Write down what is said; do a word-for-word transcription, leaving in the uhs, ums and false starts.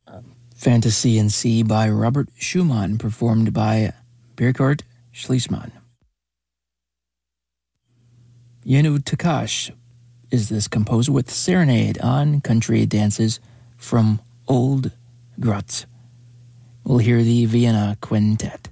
Fantasy in C by Robert Schumann, performed by Burkhard Schließmann. Yenu Takash is this composer with Serenade on Country Dances from Old Graz. We'll hear the Vienna Quintet.